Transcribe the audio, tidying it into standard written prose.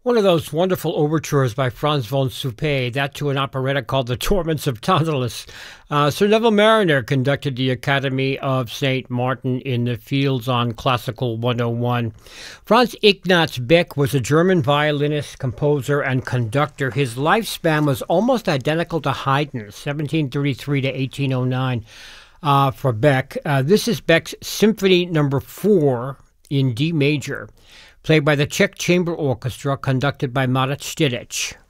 One of those wonderful overtures by Franz von Suppé, that to an operetta called The Torments of Tantalus. Sir Neville Marriner conducted the Academy of St. Martin in the Fields on Classical 101. Franz Ignaz Beck was a German violinist, composer, and conductor. His lifespan was almost identical to Haydn's, 1733 to 1809 for Beck. This is Beck's Symphony Number 4 in D major, played by the Czech Chamber Orchestra, conducted by Marat Stilic.